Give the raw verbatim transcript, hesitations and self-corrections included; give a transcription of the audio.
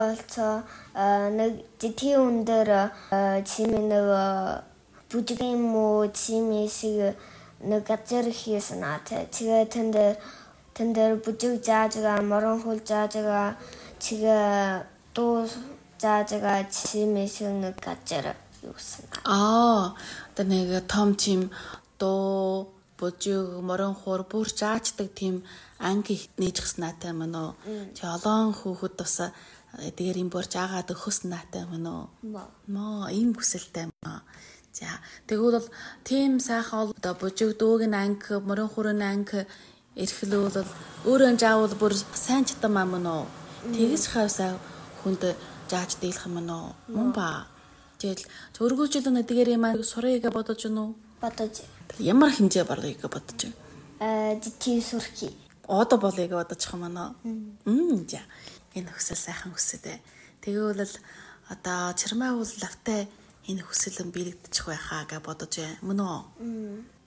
болцоо нэг тийм өндөр чимээ нэг бүжгийн муу чимээ шиг нэг газар хийсэн аа. Тэгээ тэн дээр тэн дээр бүжиг зааж байгаа, морон хул зааж байгаа, тэгээ дуу зааж байгаа чимээ шиг нэг газар юусэн. Аа, одоо нэг том чим дуу бүжиг морон хур бүр зааждаг тийм анги нээжсэн наатай мөн үү? Чи олон хүүхэд бас дээр юм борж агаад өгөхс наатай мөн үү? Моо, ийм хүсэлтэй мөн. За, тэгвэл бол тийм сайхан одоо бүжиг дуугийн анги, морон хурын анги эрхлүүл бол өөрөө заавал бүр сайн чадамаа мөн үү? Тэгэж хавсаа хүнд зааж дийлэх мөн үү? Мөн ба. Тэгэл өргөжлөн эдгээр юм аа сурыг бодож гэнэ үү? Бодож. Ямар хэмжээ барыг бодож байна? Э, тийм сурхий. Одоо болыг бодож байгаа мөн үү? Мм, за. Энэ хүсэл сайхан хүсэлтэй. Тэгвэл одоо чармай уул лавтай энэ хүсэл нь бэлэгдчих байхаа гэж бодож байна. Мөн үү?